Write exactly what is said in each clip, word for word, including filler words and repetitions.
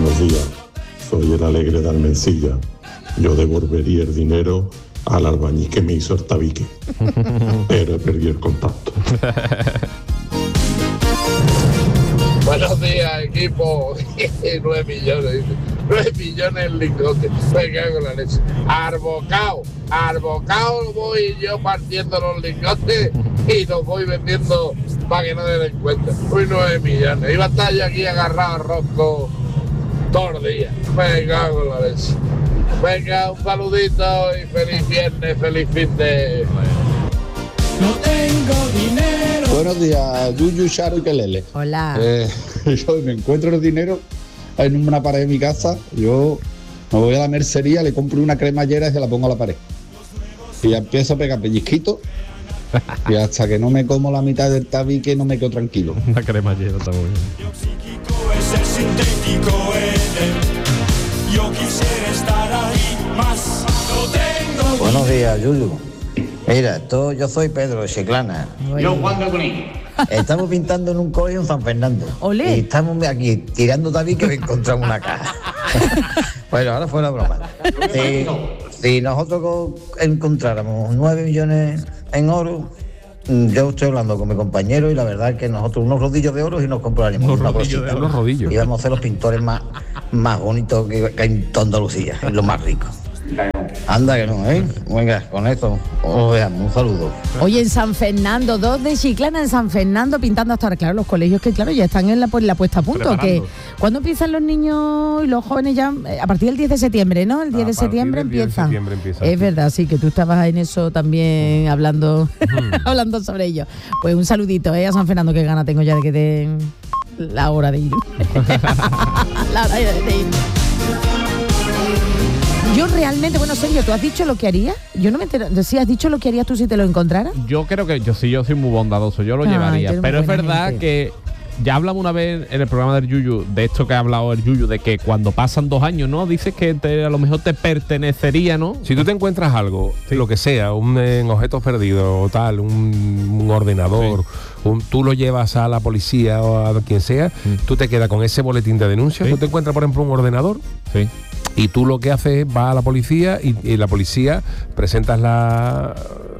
Buenos días, soy el Alegre de Almencilla. Yo devolvería el dinero al albañil que me hizo el tabique, pero perdí el contacto. Buenos días, equipo. nueve millones, nueve millones en lingotes. Me cago en la leche. Arbocao, arbocao voy yo partiendo los lingotes y los voy vendiendo para que no den cuenta. Uy, nueve millones. Iba a estar yo aquí agarrado a Rosco todos los días. Me cago en la leche. Venga, un saludito y feliz viernes, feliz fin de... No tengo dinero. Buenos días, Yuyu, Charo y Kelele. Hola. Eh, yo me encuentro el dinero en una pared de mi casa. Yo me voy a la mercería, le compro una cremallera y se la pongo a la pared. Y ya empiezo a pegar pellizquitos. Y hasta que no me como la mitad del tabique no me quedo tranquilo. Una cremallera está muy bien. Yo quisiera estar ahí más. No tengo. Buenos días, Yuyu. Mira, esto, yo soy Pedro de Chiclana. Yo Juan de Bonín. Estamos pintando en un colegio en San Fernando. Olé. Y estamos aquí tirando tabique que encontramos una caja. Bueno, ahora fue la broma. Si, si nosotros encontráramos nueve millones en oro, yo estoy hablando con mi compañero y la verdad es que nosotros unos rodillos de oro y nos compraríamos Unos una rodillos cosita. de unos rodillos. Y vamos a ser los pintores más, más bonitos que, que hay en toda Andalucía, y los más ricos. Anda que no, ¿eh? Venga, con esto os veamos, un saludo. Oye, en San Fernando, dos de Chiclana en San Fernando pintando hasta ahora. Claro, los colegios que claro ya están en la, pues, la puesta a punto. Que ¿cuándo empiezan los niños y los jóvenes ya? A partir del diez de septiembre, ¿no? El diez de septiembre empiezan. Empieza, es verdad, sí, que tú estabas en eso también hablando, hablando sobre ello. Pues un saludito, ¿eh? A San Fernando, que gana tengo ya de que den la hora de ir. La hora de ir. Yo realmente, bueno, Sergio, ¿tú has dicho lo que harías? Yo no me entero. ¿Sí has dicho lo que harías tú si te lo encontraras? Yo creo que yo sí, yo soy muy bondadoso, yo lo Ay, llevaría. tú eres Pero muy es buena verdad gente. que ya hablamos una vez en el programa del Yuyu, de esto que ha hablado el Yuyu, de que cuando pasan dos años, ¿no? Dices que te, a lo mejor te pertenecería, ¿no? Si tú te encuentras algo, sí, lo que sea, un en objetos perdidos o tal, un, un ordenador, sí, un, tú lo llevas a la policía o a quien sea, sí, tú te quedas con ese boletín de denuncia. Sí. Tú te encuentras, por ejemplo, un ordenador. Sí. Y tú lo que haces es vas a la policía y, y la policía presentas la...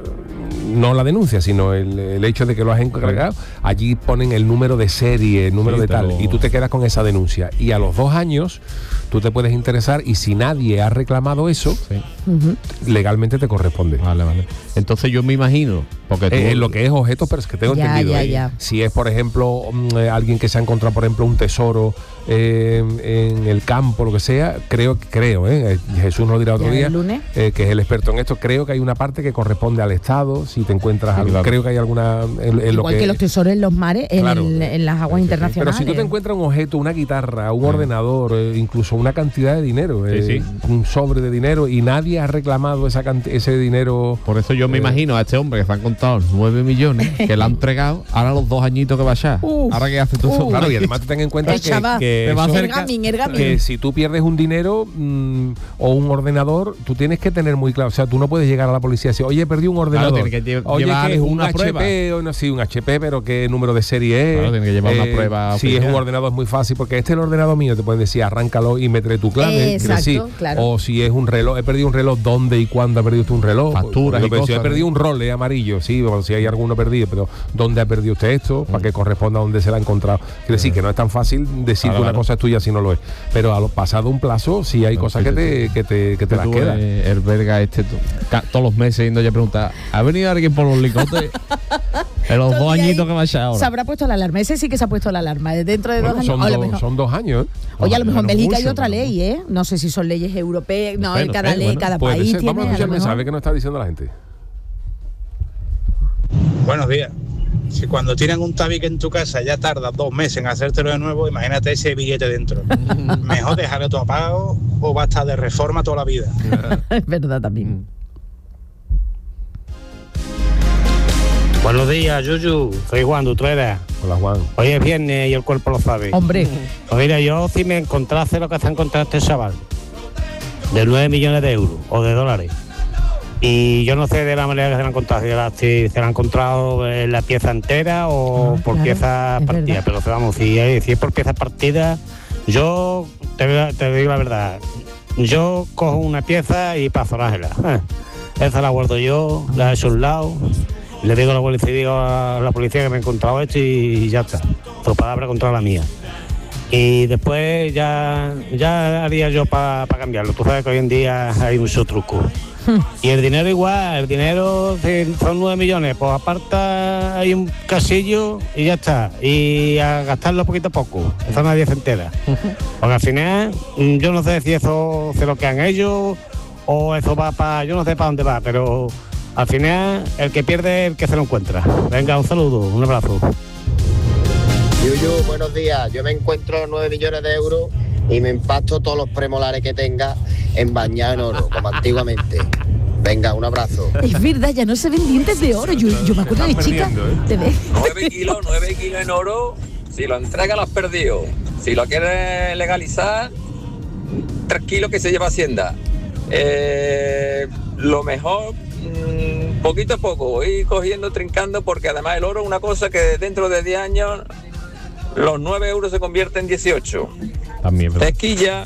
no la denuncia, sino el, el hecho de que lo has encargado. Allí ponen el número de serie, el número sí, de tal, lo... y tú te quedas con esa denuncia. Y a los dos años tú te puedes interesar y si nadie ha reclamado eso, sí, uh-huh, legalmente te corresponde. Vale, vale. Entonces yo me imagino, porque tú... Eh, lo que es objetos, pero es que tengo ya, entendido. Ya, eh, ya. Si es, por ejemplo, eh, alguien que se ha encontrado, por ejemplo, un tesoro eh, en el campo, lo que sea, creo, creo, eh, Jesús nos dirá otro ya, día, el lunes. Eh, que es el experto en esto, creo que hay una parte que corresponde al Estado, si te encuentras sí, algo, claro, creo que hay alguna... En, en Igual lo que, que los tesoros en los mares, en, claro, el, en las aguas sí, internacionales. pero si tú te encuentras un objeto, una guitarra, un sí, ordenador, eh, incluso una cantidad de dinero, sí, eh, sí, un sobre de dinero, y nadie ha reclamado esa cant- ese dinero... Por eso yo me eh, imagino a este hombre que se han contado nueve millones, que le han entregado, ahora los dos añitos que va allá. Uh, ahora que hace tú uh, claro, y además ten en cuenta que, que, te va eso, a ergamin, ergamin. que si tú pierdes un dinero mmm, o un ordenador, tú tienes que tener muy claro, o sea, tú no puedes llegar a la policía y decir, oye, perdí un ordenador. Claro, tiene que lle- oye, llevar que es un una H P, prueba. o no, sí, un H P, pero qué número de serie es. Claro, tiene que llevar eh, una prueba. Si oficial. es un ordenador es muy fácil, porque este es el ordenador mío, te pueden decir, arráncalo y métele tu clave. Exacto, decir, claro. O si es un reloj, he perdido un reloj, ¿dónde y cuándo ha perdido usted un reloj? Facturas y Porque cosas, si he perdido ¿no? un role amarillo, sí, o si hay alguno perdido, pero ¿dónde ha perdido usted esto? Para que corresponda a dónde se la ha encontrado. Quiere decir que no es tan fácil decir claro, que una claro. cosa es tuya si no lo es. Pero a lo pasado un plazo, sí hay no, cosas sí, que, sí, te, sí. que te que te las Tú, quedan. Eh, el verga este, tú, ca- todos los meses yendo ya a preguntar, ¿ha venido alguien por los licotes? En los dos añitos que va a echar ahora. Se habrá puesto la alarma. Ese sí que se ha puesto la alarma. Dentro de Bueno, dos son, años. do, mejor, son dos años. ¿eh? Oye, a lo mejor en Bueno, Bélgica mucho, hay otra pero ley, ¿eh? No sé si son leyes europeas. No, bueno, cada eh, ley, bueno, cada Puede país ser. tiene. Vamos a escuchar el lo mejor. mensaje que nos está diciendo la gente. Buenos días. Si cuando tiran un tabique en tu casa ya tardas dos meses en hacértelo de nuevo, imagínate ese billete dentro. Mejor dejarlo todo apagado o va a estar de reforma toda la vida. Es verdad también. Buenos días, Yuyu. Soy Juan Dutrera. Hola, Juan. Hoy es viernes y el cuerpo lo sabe. Hombre. Pues mira, yo si me encontrase lo que se ha encontrado este chaval, de nueve millones de euros o de dólares, y yo no sé de la manera que se la han encontrado, si, la, si se la han encontrado en la pieza entera o Ah, por claro, piezas es partidas, verdad. pero vamos, si, si es por piezas partidas, yo te, te digo la verdad. Yo cojo una pieza y paso la gela. Eh, esa la guardo yo, la he hecho a un lado. Le digo a la policía, digo a la policía que me he encontrado esto y ya está. Tu palabra contra la mía. Y después ya, ya haría yo para pa cambiarlo. Tú sabes que hoy en día hay mucho truco. Y el dinero igual, el dinero si son nueve millones, pues aparta hay un casillo y ya está. Y a gastarlo poquito a poco, eso nadie se entera. Porque al final, yo no sé si eso se lo quedan ellos o eso va para, yo no sé para dónde va, pero al final el que pierde es el que se lo encuentra. Venga, un saludo, un abrazo. Yuyu, buenos días. Yo me encuentro nueve millones de euros y me empasto todos los premolares que tenga en bañado en oro, como antiguamente. Venga, un abrazo. Es verdad, ya no se ven dientes de oro. Yo, yo me acuerdo de chica. ¿Te ves? nueve kilos, nueve kilos en oro. Si lo entrega, lo has perdido. Si lo quieres legalizar, tres kilos que se lleva Hacienda. Eh, lo mejor, mmm, poquito a poco, ir cogiendo, trincando, porque además el oro es una cosa que dentro de diez años los nueve euros se convierten en dieciocho. También, ¿verdad? Tequilla.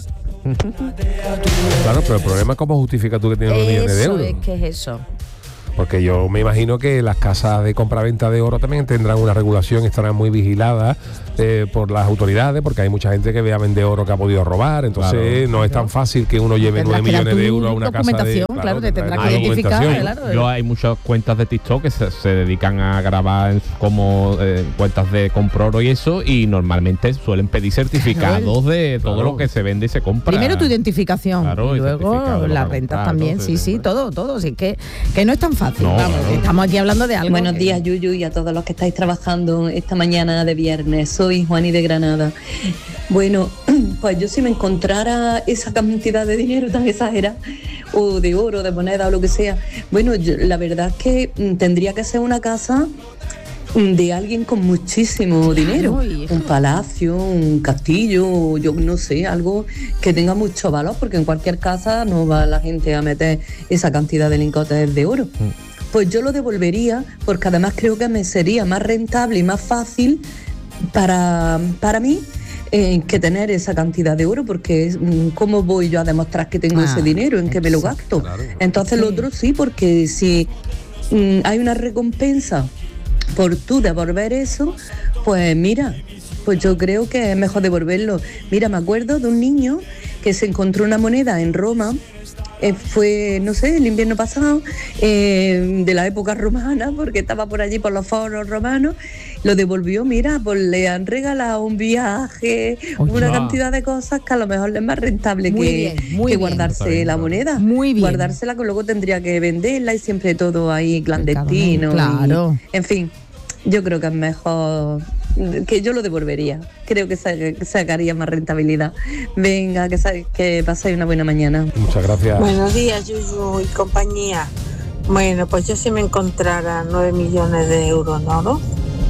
Claro, pero el problema es cómo justificas tú que tienes los millones de euros. Eso es que es eso. Porque yo me imagino que las casas de compra-venta de oro también tendrán una regulación, estarán muy vigiladas eh, por las autoridades, porque hay mucha gente que ve a vender oro que ha podido robar, entonces claro, no es tan fácil que uno lleve nueve millones de euros a una casa de... Claro, claro, te tendrá que identificar, claro. Yo hay muchas cuentas de TikTok que se, se dedican a grabar en, como eh, cuentas de comprar oro y eso, y normalmente suelen pedir certificados de todo claro. lo que se vende y se compra. Primero tu identificación, claro, y luego las rentas también, sí, sí, todo, todo, sí, que, que no es tan fácil. No, Vamos, claro. Estamos aquí hablando de algo. Buenos que... días, Yuyu, y a todos los que estáis trabajando esta mañana de viernes. Soy Juani de Granada. Bueno, pues yo si me encontrara esa cantidad de dinero tan exagerada, o de oro, de moneda o lo que sea, bueno, yo, la verdad es que mm, tendría que ser una casa de alguien con muchísimo dinero, un palacio, un castillo, yo no sé, algo que tenga mucho valor, porque en cualquier casa no va la gente a meter esa cantidad de lingotes de oro. Pues yo lo devolvería, porque además creo que me sería más rentable y más fácil para, para mí eh, que tener esa cantidad de oro, porque ¿cómo voy yo a demostrar que tengo ah, ese dinero, en qué me lo gasto? Claro. Entonces sí. Lo otro sí, porque si mm, hay una recompensa por tú devolver eso, pues mira, pues yo creo que es mejor devolverlo. Mira, me acuerdo de un niño que se encontró una moneda en Roma, eh, fue, no sé, el invierno pasado, eh, de la época romana, porque estaba por allí por los foros romanos, lo devolvió, mira, pues le han regalado un viaje, Oye, una cantidad de cosas que a lo mejor le es más rentable muy que, bien, muy que guardarse bien. La moneda. Muy bien. Guardársela, que luego tendría que venderla y siempre todo ahí clandestino. Claro. Y, en fin, yo creo que es mejor que yo lo devolvería. Creo que sacaría más rentabilidad. Venga, que, que pasáis una buena mañana. Muchas gracias. Buenos días, Yuyu y compañía. Bueno, pues yo si me encontrara nueve millones de euros en oro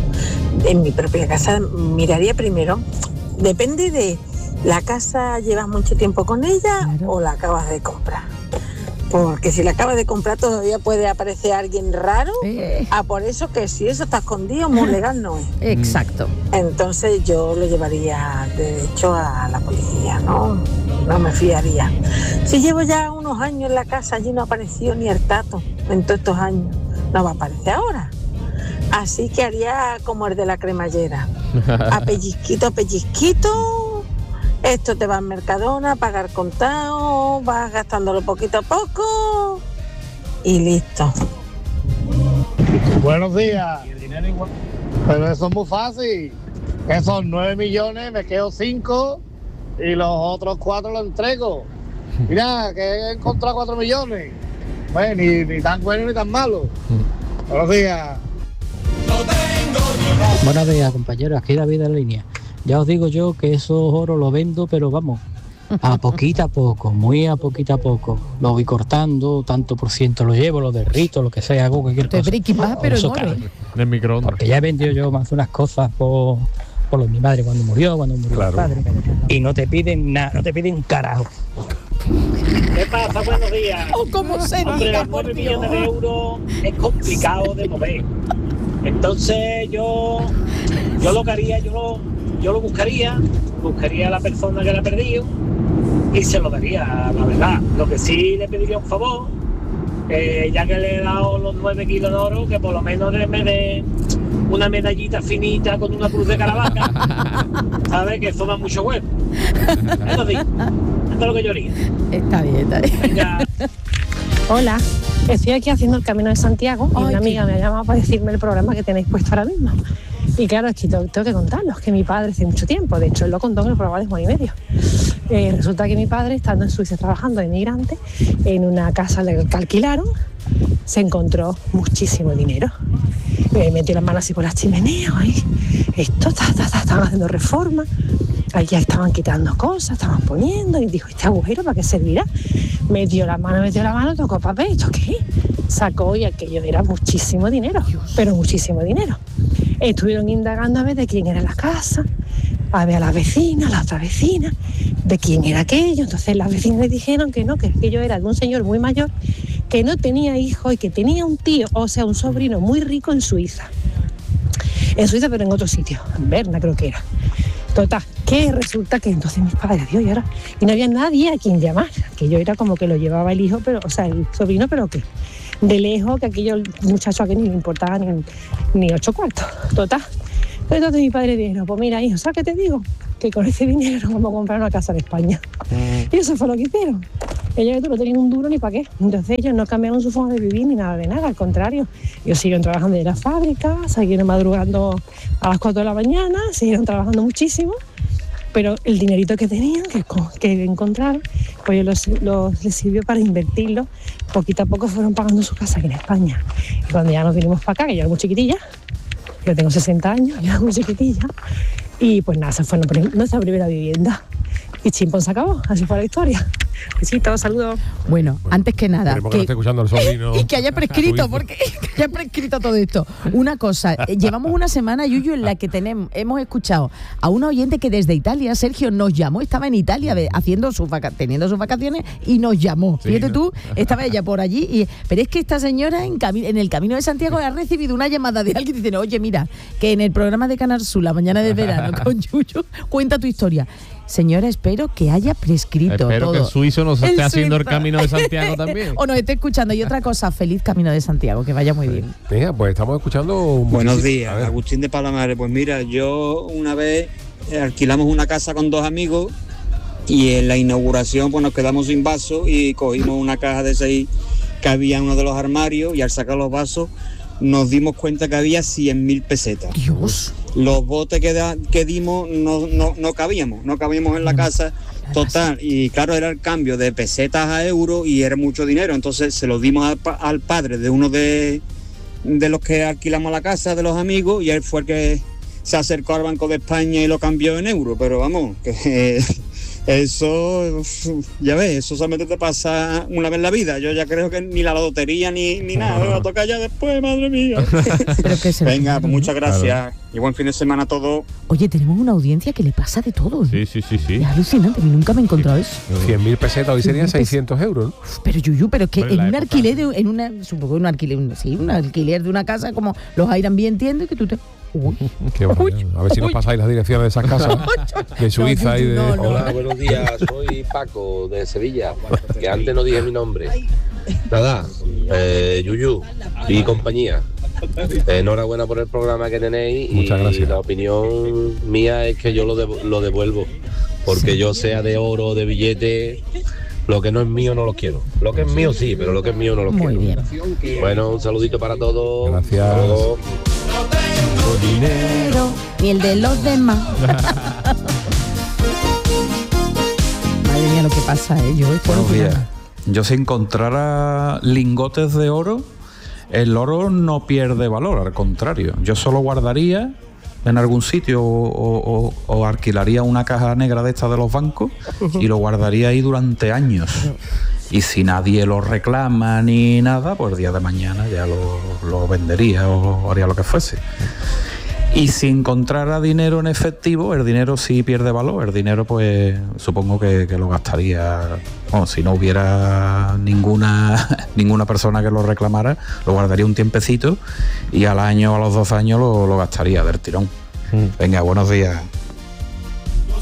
en mi propia casa, miraría primero, depende de la casa, llevas mucho tiempo con ella claro. o la acabas de comprar. Porque si la acabas de comprar todavía puede aparecer alguien raro. Eh. Ah, por eso que si eso está escondido, muy legal no es. Exacto. Entonces yo lo llevaría de hecho a la policía, ¿no? No me fiaría. Si llevo ya unos años en la casa, allí no apareció ni el tato en todos estos años. No va a aparecer ahora. Así que haría como el de la cremallera. A pellizquito, a pellizquito. Esto te va al Mercadona, pagar contado, vas gastándolo poquito a poco y listo. Buenos días. Pero eso es muy fácil. Esos nueve millones, me quedo cinco y los otros cuatro los entrego. Mira, que he encontrado cuatro millones. Bueno, ni, ni tan bueno ni tan malo. Buenos días. Buenos días, compañeros. Aquí David en línea. Ya os digo yo que esos oros los vendo, pero vamos, a poquito a poco, muy a poquito a poco. Lo voy cortando, tanto por ciento lo llevo, lo derrito, lo que sea, hago cualquier cosa. Te más, pero no. En el microondas. Porque ya he vendido yo más unas cosas por, por lo de mi madre cuando murió, cuando murió claro. mi padre. Y no te piden nada, no te piden un carajo. ¿Qué pasa? Buenos días. Oh, ¿cómo se Hombre, diga, los nueve millones de euros es complicado de mover. Entonces yo, yo lo que haría, yo lo, yo lo buscaría buscaría a la persona que la ha perdido y se lo daría, la verdad. Lo que sí le pediría un favor, eh, ya que le he dado los nueve kilos de oro, que por lo menos me dé una medallita finita con una cruz de Caravaca, ¿sabes? Que forma mucho huevo. Eso sí, esto es lo que yo haría. Está bien, está bien. Venga. Hola, estoy aquí haciendo el Camino de Santiago y una amiga me ha llamado para decirme el programa que tenéis puesto ahora mismo. Y claro, es que tengo, tengo que contarlos, que mi padre hace mucho tiempo, de hecho él lo contó en el programa de Juan y Medio. Eh, resulta que mi padre, estando en Suiza trabajando de inmigrante, en una casa que alquilaron, se encontró muchísimo dinero. Me metió las manos así por las chimeneas, ahí, esto, ta, ta, ta, estaban haciendo reformas, ahí ya estaban quitando cosas, estaban poniendo, y dijo, ¿este agujero para qué servirá? Metió la mano, metió la mano, tocó papel, ¿esto qué? Sacó y aquello era muchísimo dinero, pero muchísimo dinero. Estuvieron indagando a ver de quién era la casa, a ver a la vecina, a la otra vecina, de quién era aquello. Entonces las vecinas le dijeron que no, que aquello era de un señor muy mayor, que no tenía hijos y que tenía un tío, o sea, un sobrino muy rico en Suiza. En Suiza, pero en otro sitio, en Berna creo que era. Total, que resulta que entonces mis padres, Dios, y ahora, y no había nadie a quien llamar, que yo era como que lo llevaba el hijo, pero, o sea, el sobrino, pero que de lejos, que aquello el muchacho a que ni le importaba ni, ni ocho cuartos. Total. Entonces mi padre dijo, pues mira, hijo, ¿sabes qué te digo? Que con ese dinero vamos a comprar una casa en España. Mm. Y eso fue lo que hicieron. Ellos no tenían un duro ni para qué. Entonces ellos no cambiaron su forma de vivir ni nada de nada, al contrario. Ellos siguieron trabajando en la fábrica, siguieron madrugando a las cuatro de la mañana, siguieron trabajando muchísimo, pero el dinerito que tenían, que, que encontraron, pues los, los, les sirvió para invertirlo. Poquito a poco fueron pagando su casa aquí en España. Y cuando ya nos vinimos para acá, que yo era muy chiquitilla, yo tengo sesenta años, yo era muy chiquitilla, y pues nada, esa fue nuestra primera vivienda. Y chimpón se acabó, así fue la historia. Besitos, saludos. Bueno, antes que nada, que, que, no esté escuchando el sobrino, y que haya prescrito, porque que haya prescrito todo esto. Una cosa, eh, llevamos una semana, Yuyu, en la que tenemos, hemos escuchado a una oyente que desde Italia, Sergio, nos llamó, estaba en Italia de, haciendo sus vaca- teniendo sus vacaciones y nos llamó. Sí. Fíjate tú, estaba ella por allí, y, pero es que esta señora en, cami- en el Camino de Santiago ha recibido una llamada de alguien diciendo, oye, mira, que en el programa de Canal Sur, la mañana de verano, con Yuyu, cuenta tu historia. Señora, espero que haya prescrito espero todo. que el suizo nos el esté suizo. haciendo el Camino de Santiago también. O nos esté escuchando. Y otra cosa, feliz Camino de Santiago, que vaya muy bien. Mira, pues estamos escuchando... Buenos días, Agustín de Palamares. Pues mira, yo una vez alquilamos una casa con dos amigos y en la inauguración pues nos quedamos sin vasos y cogimos una caja de seis que había en uno de los armarios y al sacar los vasos nos dimos cuenta que había cien mil pesetas. Dios. Los botes que, da, que dimos no, no, no cabíamos, no cabíamos en la casa, total. Y claro, era el cambio de pesetas a euros y era mucho dinero. Entonces se lo dimos al, al padre de uno de, de los que alquilamos la casa, de los amigos, y él fue el que se acercó al Banco de España y lo cambió en euros. Pero vamos, que eso, ya ves, eso solamente te pasa una vez en la vida. Yo ya creo que ni la lotería ni, ni nada, me va a tocar ya después, madre mía. Venga, pues muchas gracias, claro. Y buen fin de semana a todos. Oye, tenemos una audiencia que le pasa de todo. Sí, sí, sí, sí. Es alucinante, nunca me he encontrado eso. cien mil pesetas, hoy serían seiscientos euros, ¿no? Pero Yuyu, pero es que Bueno, en en un la alquiler, de, en una, supongo que un alquiler, un, sí, un alquiler de una casa como los Airbnb, entiendo que tú te... Uy. Qué barbaridad. A ver si nos pasáis las direcciones de esas casas de Suiza no, y de... No, no. Hola, buenos días, soy Paco de Sevilla, que antes no dije mi nombre. Nada, eh, Yuyu y compañía, enhorabuena por el programa que tenéis. Muchas y gracias. La opinión mía es que yo lo, dev- lo devuelvo, porque sí. Yo sea de oro, de billete, lo que no es mío no lo quiero. Lo que es mío sí, pero lo que es mío no lo Muy quiero. Bien. Bueno, un saludito para todos. Gracias. Hasta luego. Dinero, ni el de los demás. Madre mía, lo que pasa, ¿eh? Yo esto Buenos no días. Yo si encontrara lingotes de oro, el oro no pierde valor, al contrario. Yo solo guardaría en algún sitio o, o, o alquilaría una caja negra de estas de los bancos y lo guardaría ahí durante años. Y si nadie lo reclama ni nada, pues el día de mañana ya lo, lo vendería o haría lo que fuese. Y si encontrara dinero en efectivo, el dinero sí pierde valor. El dinero, pues, supongo que, que lo gastaría. Bueno, si no hubiera ninguna ninguna persona que lo reclamara, lo guardaría un tiempecito y al año o a los dos años lo, lo gastaría del tirón. Mm. Venga, buenos días.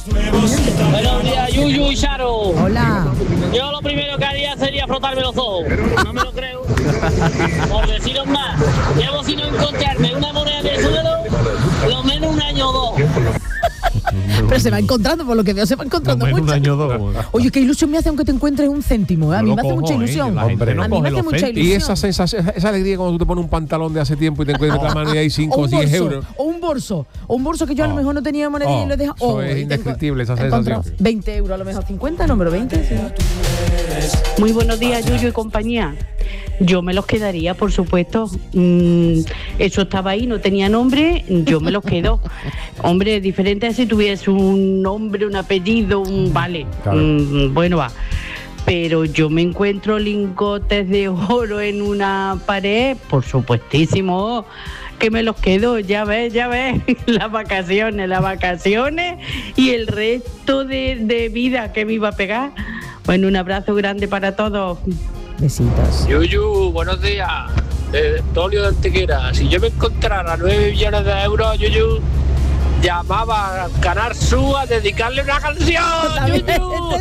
Buenos días, Yuyu y Charo. Hola. Yo lo primero que haría sería frotarme los ojos. No me lo creo. Por deciros más, llevo sin encontrarme una moneda de suelo lo menos un año o dos. Pero se va encontrando, por lo que veo, se va encontrando mucho. Un año dos. Oye, qué ilusión me hace aunque te encuentres un céntimo, ¿eh? A mí me hace mucha ilusión. Hombre, a mí me hace mucha ilusión. Y esa sensación, esa alegría cuando tú te pones un pantalón de hace tiempo y te encuentras la mano y hay cinco o diez euros. O un bolso, o un bolso que yo a lo mejor no tenía monedilla y lo he dejado. Eso es indescriptible, esa sensación. veinte euros, a lo mejor cincuenta, número veinte. Sí. Muy buenos días, Yuyu y compañía. Yo me los quedaría, por supuesto. Mm, eso estaba ahí, no tenía nombre, yo me los quedo. Hombre, diferente a si tuviese un nombre, un apellido, un vale. Claro. Mm, bueno, va. Pero yo me encuentro lingotes de oro en una pared, por supuestísimo que me los quedo, ya ves, ya ves, las vacaciones, las vacaciones y el resto de, de vida que me iba a pegar. Bueno, un abrazo grande para todos. Besitos. Yuyu, buenos días. De Antonio de Antequera. Si yo me encontrara nueve millones de euros, Yuyu, llamaba a Canal Sur a dedicarle una canción. Yuyu.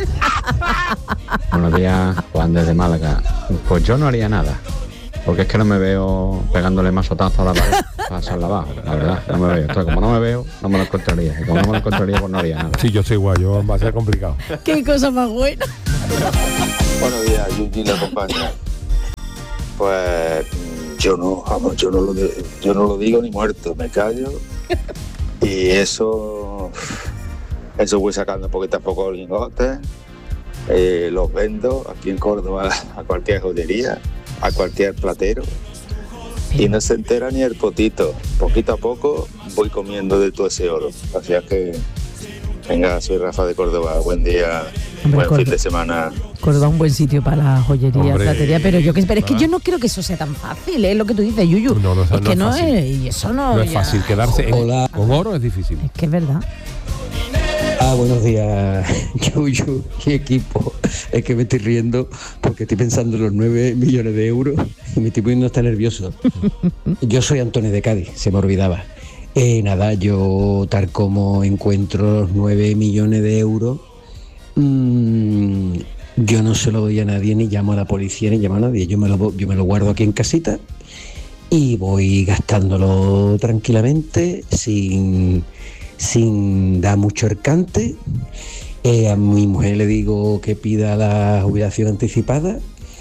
Buenos días, Juan desde Málaga. Pues yo no haría nada, porque es que no me veo pegándole más sotazos a la pared para hacerla abajo, la verdad, no me veo. Entonces, como no me veo, no me lo encontraría. Y como no me lo encontraría, pues no haría nada. Sí, yo soy igual, yo va a ser complicado. Qué cosa más buena. Buenos días, Yuji y la compañía. Pues yo no, vamos, yo no lo de, yo no lo digo ni muerto, me callo. Y eso, eso voy sacando poquito a poco lingotes, eh, los vendo aquí en Córdoba a cualquier joyería, a cualquier platero. Y no se entera ni el potito. Poquito a poco voy comiendo de todo ese oro. Así es que, venga, soy Rafa de Córdoba. Buen día, Hombre, buen Córdoba. fin de semana. Córdoba, un buen sitio para la joyería, Hombre. platería, pero yo que pero es que yo no creo que eso sea tan fácil, es lo que tú dices, Yuyu. No, no, es no que es no fácil. es, y eso no, No es ya- fácil quedarse en- con oro, es difícil. Es que es verdad. Ah, buenos días, Yuyu y equipo. Es que me estoy riendo porque estoy pensando en los nueve millones de euros y me estoy poniendo hasta nervioso. Yo soy Antonio de Cádiz, se me olvidaba. Eh, nada, yo tal como encuentro los nueve millones de euros, mmm, yo no se lo doy a nadie, ni llamo a la policía, ni llamo a nadie. Yo me lo, yo me lo guardo aquí en casita y voy gastándolo tranquilamente, sin, sin dar mucho hercante. Eh, a mi mujer le digo que pida la jubilación anticipada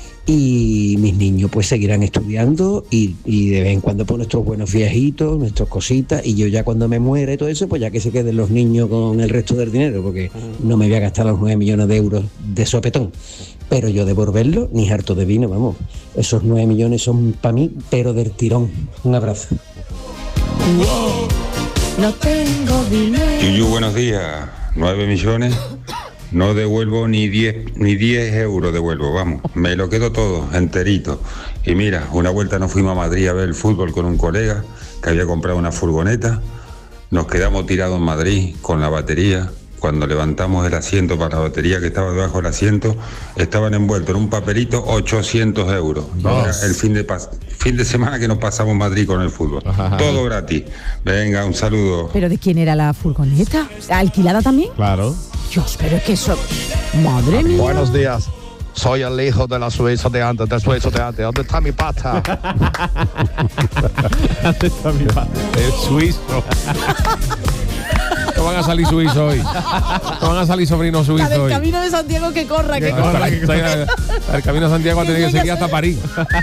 y mis niños pues seguirán estudiando y, y de vez en cuando pues nuestros buenos viajitos, nuestras cositas, y yo ya cuando me muera y todo eso, pues ya que se queden los niños con el resto del dinero, porque no me voy a gastar los nueve millones de euros de sopetón. Pero yo devolverlo, ni harto de vino, vamos. Esos nueve millones son para mí, pero del tirón. Un abrazo. No tengo dinero. Yuyu, buenos días. Nueve millones. No devuelvo ni diez, ni diez euros devuelvo, vamos. Me lo quedo todo, enterito. Y mira, una vuelta nos fuimos a Madrid a ver el fútbol con un colega que había comprado una furgoneta. Nos quedamos tirados en Madrid con la batería. Cuando levantamos el asiento para la batería que estaba debajo del asiento, estaban envueltos en un papelito ochocientos euros. Era el fin de, pas- fin de semana que nos pasamos en Madrid con el fútbol. Todo gratis. Venga, un saludo. ¿Pero de quién era la furgoneta? ¿Alquilada también? Claro. Dios, pero es que eso... Madre mía. Buenos días. Soy el hijo de la Suiza de antes, del suizo de antes. ¿Dónde está mi pata? ¿Dónde está mi pata? El suizo. No van a salir suizos hoy. No van a salir sobrinos La suizos del hoy. Camino de Santiago que corra, que, Que corra. corra, que corra. El Camino de Santiago ha tenido que seguir hasta París.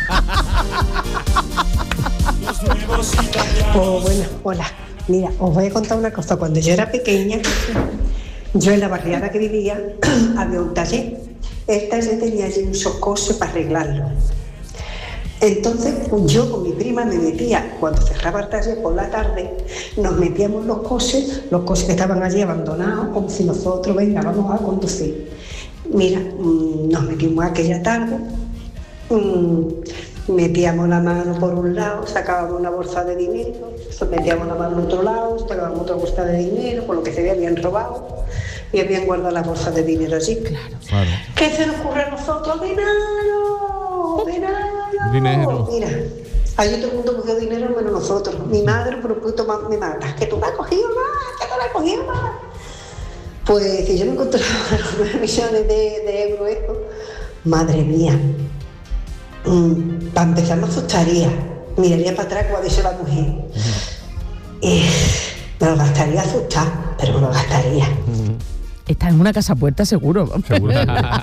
Oh, bueno, hola. Mira, os voy a contar una cosa. Cuando yo era pequeña, yo en la barriada que vivía había un taller. El taller tenía allí un socoso para arreglarlo. Entonces, pues yo con mi prima me metía, cuando cerraba el taller por la tarde, nos metíamos los coches, los coches que estaban allí abandonados, como si nosotros, venga, vamos a conducir. Mira, mmm, nos metimos aquella tarde, mmm, metíamos la mano por un lado, sacábamos una bolsa de dinero, metíamos la mano en otro lado, sacábamos otra bolsa de dinero, por lo que se ve habían robado y habían guardado la bolsa de dinero allí. Claro. Claro. ¿Qué se nos ocurre a nosotros? ¡Dinero! ¡Dinero! Dinero. Mira, allí todo el mundo cogió dinero menos nosotros. Mi madre, por un poquito más, mi madre, que tú la has cogido más, que tú la has cogido más. Pues si yo me encontrara los nueve millones de, de euros, estos, madre mía, mm, para empezar me asustaría, miraría para atrás cuando se va a coger. Eh, me lo gastaría asustar, pero me lo gastaría. Está en una casa puerta seguro. Seguro.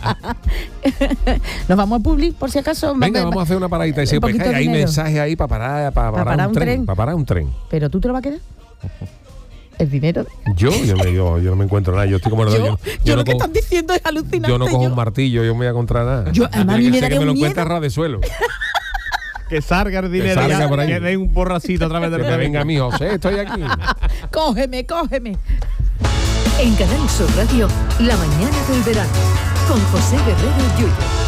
Nos vamos a Publi, por si acaso. Venga, vamos a hacer una paradita. Y Un poquito de hay dinero. mensajes ahí para parar, para, Para parar, parar un un tren, tren. Para parar un tren. ¿Pero tú te lo vas a quedar? ¿El dinero? Yo, yo, me, yo, yo no me encuentro nada. Yo estoy como... Yo, yo, yo, yo lo no que cojo, están diciendo es alucinante. yo no cojo un martillo, yo me voy a encontrar nada. Yo, además, a mí Tiene me que ser daría que me lo un encuentre a miedo. ras de suelo. Que salga el dinero, salga ya, por ahí. que dé un borracito a través del Que me venga mi José, estoy aquí. Cógeme, cógeme. En Canal Sur Radio, La mañana del verano, con José Guerrero Yuyu.